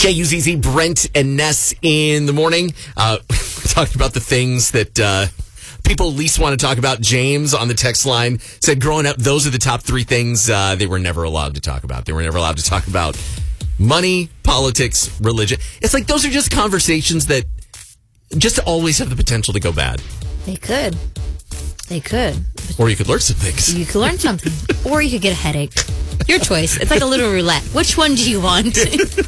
KUZZ, Brent and Ness in the morning. We're talking about the things that people least want to talk about. James on the text line said growing up, those are the top three things they were never allowed to talk about. They were never allowed to talk about money, politics, religion. It's like those are just conversations that just always have the potential to go bad. They could. Or you could learn some things. You could learn something. Or you could get a headache. Your choice. It's like a little roulette. Which one do you want?